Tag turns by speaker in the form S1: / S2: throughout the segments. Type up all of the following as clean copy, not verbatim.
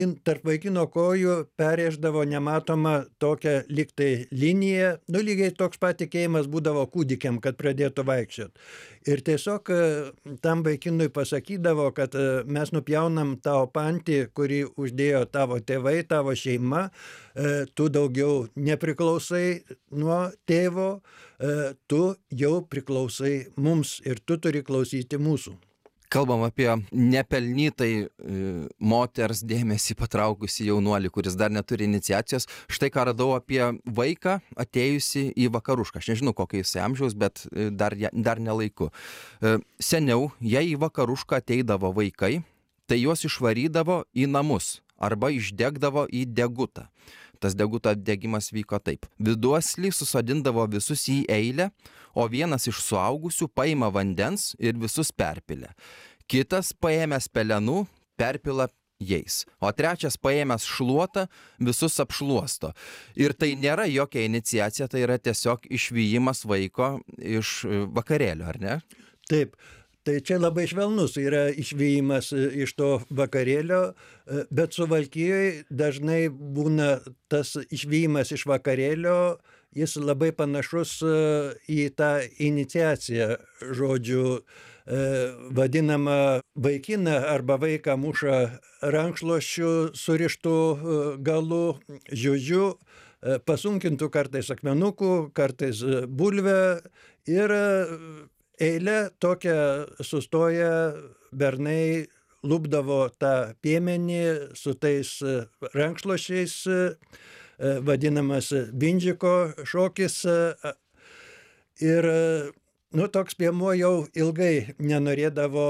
S1: Tarp vaikino kojų perrėždavo nematomą tokią lyg tai liniją, lygiai toks pat tikėjimas būdavo kūdikiam, kad pradėtų vaikščioti. Ir tiesiog tam vaikinui pasakydavo, kad mes nupjaunam tavo pantį, kurį uždėjo tavo tėvai, tavo šeima, tu daugiau nepriklausai nuo tėvo, tu jau priklausai mums ir tu turi klausyti mūsų.
S2: Kalbam apie nepelnytai moters dėmesį patraukusi jaunuolį, kuris dar neturi iniciacijos. Štai ką radau apie vaiką atėjusi į vakarušką. Aš nežinau, kokio jis amžiaus, bet dar nelaiku. Seniau, jei į vakarušką ateidavo vaikai, tai juos išvarydavo į namus arba išdegdavo į degutą. Tas deguto degimas vyko taip. Viduoslį susodindavo visus į eilę, o vienas iš suaugusių paima vandens ir visus perpilė. Kitas paėmęs pelenų perpila jais, o trečias paėmęs šluotą visus apšluosto. Ir tai nėra jokia iniciacija, tai yra tiesiog išvijimas vaiko iš vakarėlio, ar ne?
S1: Taip. Tai čia labai švelnus yra išvijimas iš to vakarėlio, bet Suvalkijoje dažnai būna tas išvijimas iš vakarėlio, jis labai panašus į tą iniciaciją, žodžiu, vadinamą vaikiną arba vaiką muša rankšluosčiu surištų galų, žiužiu, pasunkintų kartais akmenukų, kartais bulvę ir eilė tokia sustoja, bernai lupdavo tą piemenį su tais rankšluosčiais, vadinamas bindžiko šokis. Ir toks piemuo jau ilgai nenorėdavo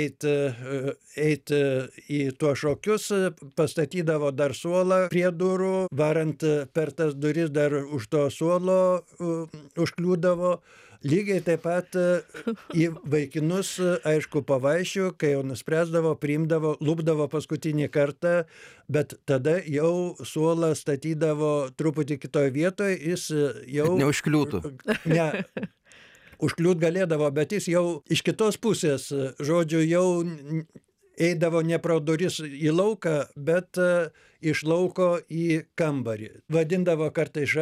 S1: eiti į tuos šokius, pastatydavo dar suolą prie durų, varant per tas duris dar už to suolo užkliūdavo. Lygiai taip pat į vaikinus, aišku, pavaišių, kai jau nuspręsdavo, priimdavo, lupdavo paskutinį kartą, bet tada jau suolą statydavo truputį kitoje vietoje, jis jau...
S2: Neužkliūtų.
S1: Ne, užkliūt galėdavo, bet jis jau iš kitos pusės, žodžiu, jau eidavo ne pro duris į lauką, bet iš lauko į kambarį. Vadindavo kartais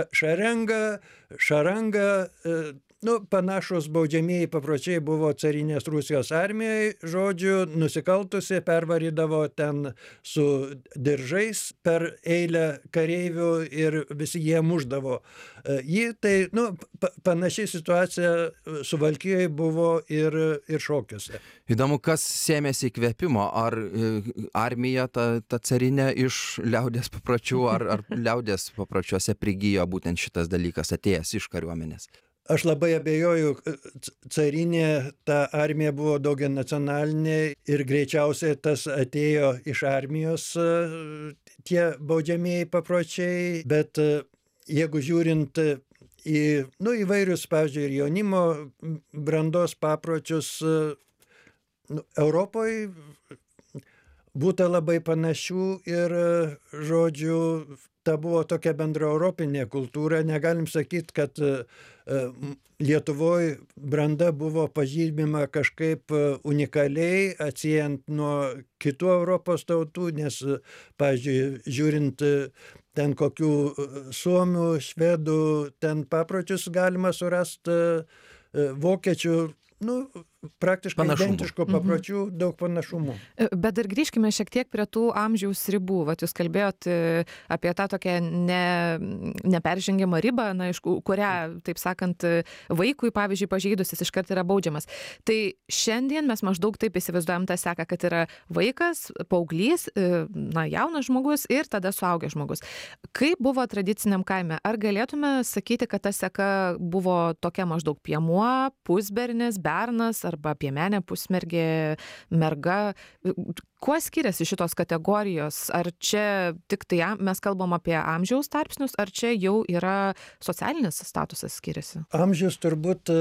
S1: šaranga, panašus baudžiamieji papročiai buvo carinės Rusijos armijai, žodžiu, nusikaltusi, pervarydavo ten su diržais per eilę kareivių ir visi jie mušdavo jį. Tai, panaši situacija Suvalkijoje buvo ir šokiuose.
S2: Įdomu, kas sėmėsi įkvėpimo, ar armija ta carinė iš liaudės papročių, ar liaudės papročiuose prigijo būtent šitas dalykas atėjęs iš kariuomenės?
S1: Aš labai abejoju, carinė ta armija buvo daugianacionalinė ir greičiausiai tas atėjo iš armijos tie baudžiamieji papročiai, bet jeigu žiūrint į įvairius, pavyzdžiui, ir jaunimo brandos papročius, Europoje būta labai panašių ir, žodžiu, ta buvo tokia bendra europinė kultūra. Negalim sakyti, kad Lietuvoje branda buvo pažymima kažkaip unikaliai, atsiejant nuo kitų Europos tautų, nes, pavyzdžiui, žiūrint ten kokių suomių, švedų, ten papročius galima surasti, vokiečių, praktiškai identiško papročių, daug panašumų.
S3: Bet dar grįžkime šiek tiek prie tų amžiaus ribų. Vat jūs kalbėjot apie tą tokią neperžengiamą ribą, kurią, taip sakant, vaikui, pavyzdžiui, pažeidusis iškart yra baudžiamas. Tai šiandien mes maždaug taip įsivaizduojam tą seką, kad yra vaikas, paauglys, jaunas žmogus ir tada suaugęs žmogus. Kaip buvo tradiciniam kaime? Ar galėtume sakyti, kad ta seka buvo tokia maždaug piemuo, pusbernis, bernas arba piemenė, pusmergė, merga? Kuo skiriasi šitos kategorijos? Ar čia tik tai mes kalbam apie amžiaus tarpsnius, ar čia jau yra socialinis statusas skiriasi?
S1: Amžius turbūt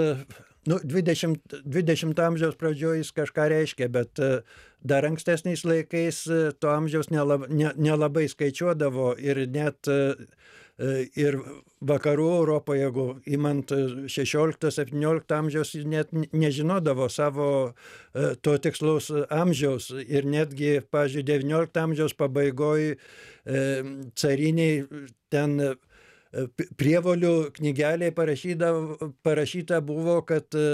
S1: 20 amžiaus pradžioje jis kažką reiškia, bet dar ankstesniais laikais to amžiaus nelabai skaičiuodavo ir net ir vakarų Europoje, jeigu imant 16-17 amžiaus, net nežinodavo savo to tikslaus amžiaus ir netgi, pavyzdžiui, 19 amžiaus pabaigoj cariniai ten prievolių knygelėje parašyta buvo, kad